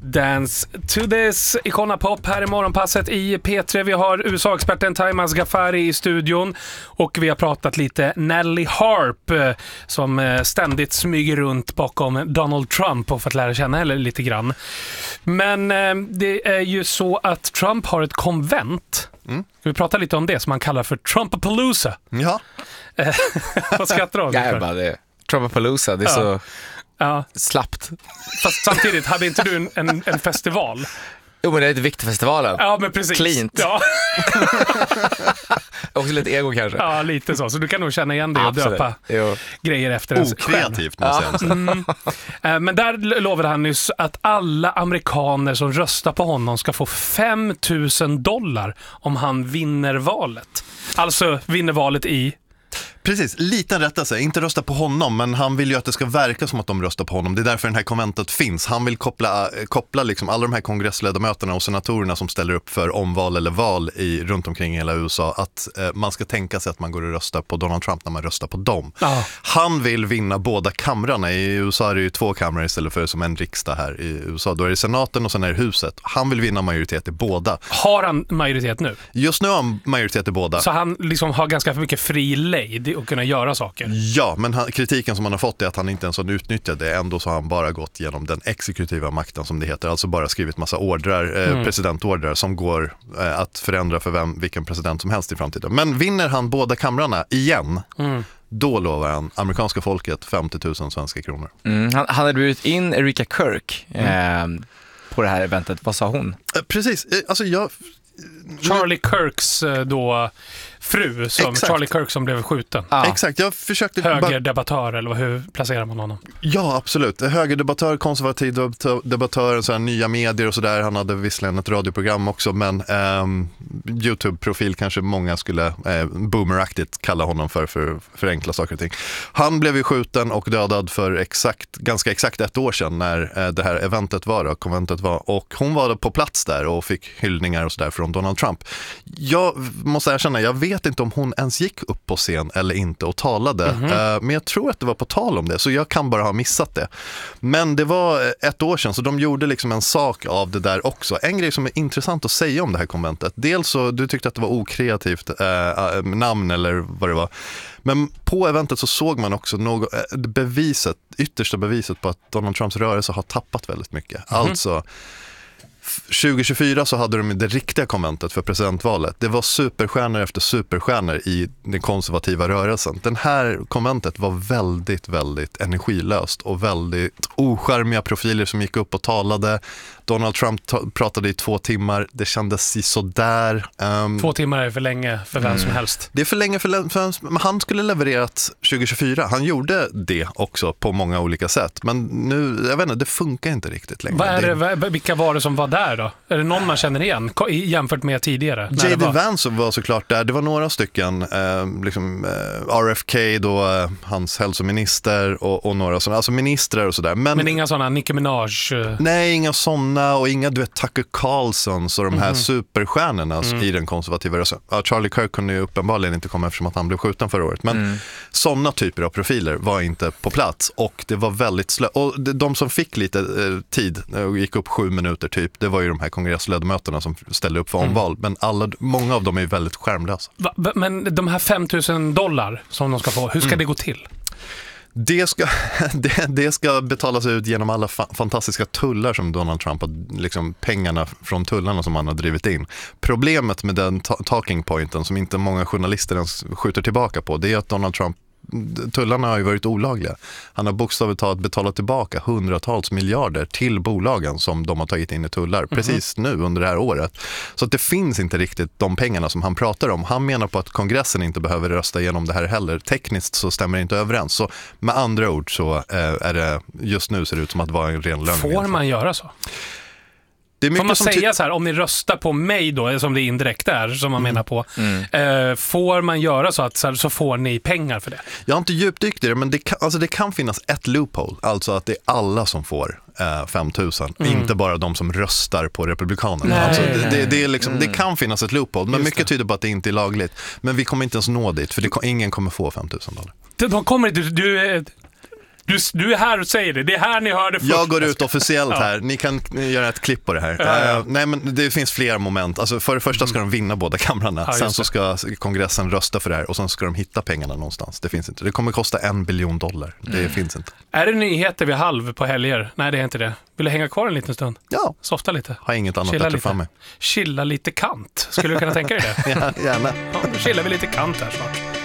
Dance to this, Icona Pop här i morgonpasset i P3. Vi har USA-experten Taimas Ghaffari i studion och vi har pratat lite Nelly Harp som ständigt smyger runt bakom Donald Trump och för att lära känna henne lite grann. Men det är ju så att Trump har ett konvent. Ska vi prata lite om det som man kallar för Trumpapalooza? Ja. Vad skrattar du om? Jag bara det. Trumpapalooza, det är så slappt. Fast samtidigt, hade inte du en festival? Jo, men det är ett Victorfestivalen. Ja, men precis. Cleant. Ja. Också lite ego kanske. Ja, lite så du kan nog känna igen det och döpa grejer efter ens okreativt måste jag säga. Men där lovade han nyss att alla amerikaner som röstar på honom ska få $5,000 om han vinner valet. Alltså vinner valet i... Precis, liten rättelse, inte rösta på honom, men han vill ju att det ska verka som att de röstar på honom. Det är därför den här konventet finns. Han vill koppla liksom alla de här kongressledamöterna och senatorerna som ställer upp för omval eller val runt omkring i hela USA, att man ska tänka sig att man går och röstar på Donald Trump när man röstar på dem. Han vill vinna båda kamrarna. I USA är det ju 2 kamrar istället för som en riksdag här i USA. Då är det senaten och sen är det huset. Han vill vinna majoritet i båda. Har han majoritet nu? Just nu har han majoritet i båda. Så han liksom har ganska mycket fri lejd och kunna göra saker. Ja, men kritiken som han har fått är att han inte ens har utnyttjat det. Ändå så har han bara gått genom den exekutiva makten som det heter. Alltså bara skrivit massa presidentordrar som går att förändra för vilken president som helst i framtiden. Men vinner han båda kamrarna igen, då lovar han amerikanska folket 50 000 svenska kronor. Han hade bjudit in Erika Kirk på det här eventet. Vad sa hon? Precis, alltså Charlie Kirks då fru, som Charlie Kirk som blev skjuten. Exakt, jag försökte... Högerdebattör, eller hur placerar man honom? Ja, absolut. Högerdebattör, konservativ debattör, så här, nya medier och sådär. Han hade visserligen ett radioprogram också, men YouTube-profil kanske många skulle boomeraktigt kalla honom för enkla saker och ting. Han blev ju skjuten och dödad för ganska exakt 1 år sedan när det här konventet var. Och hon var på plats där och fick hyllningar och sådär från Donald Trump. Jag måste erkänna, jag vet inte om hon ens gick upp på scen eller inte och talade. Men jag tror att det var på tal om det, så jag kan bara ha missat det. Men det var 1 år sedan, så de gjorde liksom en sak av det där också. En grej som är intressant att säga om det här konventet. Dels så, du tyckte att det var okreativt namn eller vad det var. Men på eventet så såg man också yttersta beviset på att Donald Trumps rörelse har tappat väldigt mycket. Alltså 2024 så hade de det riktiga konventet för presidentvalet. Det var superstjärnor efter superstjärnor i den konservativa rörelsen. Den här konventet var väldigt, väldigt energilöst och väldigt ocharmiga profiler som gick upp och talade. Donald Trump pratade i 2 timmar. Det kändes sådär. 2 timmar är för länge för vem som helst. Det är för länge men han skulle levererat 2024. Han gjorde det också på många olika sätt. Men nu, jag vet inte, det funkar inte riktigt längre. Vilka var det som var där då? Är det någon man känner igen jämfört med tidigare? J.D. Vance var såklart där. Det var några stycken, RFK då, hans hälsominister och några sådana, alltså ministrar och sådär. Men inga sådana, Nicki Minaj? Nej, inga sådana och inga, Tucker Carlson och de här superstjärnorna i den konservativa rörelsen. Charlie Kirk kunde ju uppenbarligen inte komma eftersom att han blev skjuten förra året. Men sådana typer av profiler var inte på plats och det var väldigt och de som fick lite tid och gick upp 7 minuter typ, det var ju de här kongressledamöterna som ställde upp för omval. Men många av dem är ju väldigt skärmlösa. Men de här $5,000 som de ska få, hur ska det gå till? Det ska betalas ut genom alla fantastiska tullar som Donald Trump har, liksom pengarna från tullarna som han har drivit in. Problemet med den talking pointen som inte många journalister ens skjuter tillbaka på, det är att Donald Trump, tullarna har ju varit olagliga. Han har bokstavligt talat betalat tillbaka hundratals miljarder till bolagen som de har tagit in i tullar precis nu under det här året. Så att det finns inte riktigt de pengarna som han pratar om. Han menar på att kongressen inte behöver rösta igenom det här heller. Tekniskt så stämmer det inte överens. Så med andra ord så är det, just nu ser det ut som att vara en ren lögn. Får man göra så? Får man säga så här, om ni röstar på mig då, som det indirekt är, som man menar på, får man göra så att så får ni pengar för det? Jag har inte djupdykt i det, men det kan finnas ett loophole, alltså att det är alla som får 5 000, inte bara de som röstar på republikanerna. Alltså, det är liksom, det kan finnas ett loophole, men mycket tyder på att det inte är lagligt. Men vi kommer inte ens nå dit, för ingen kommer få $5,000. De kommer inte... Du är här och säger det. Det är här ni hör det först. Jag går ut officiellt här. Ni kan göra ett klipp på det här. Nej, men det finns flera moment. Alltså för det första ska de vinna båda kamrarna. Sen så ska kongressen rösta för det här och sen ska de hitta pengarna någonstans. Det finns inte. Det kommer kosta $1 billion. Det finns inte. Är det nyheter vid halv på helger? Nej, det är inte det. Vill du hänga kvar en liten stund? Ja. Softa lite. Har inget annat Chilla bättre för mig. Chilla lite Kant. Skulle du kunna tänka dig det? Ja, gärna. Ja, då chillar vi lite Kant här snart.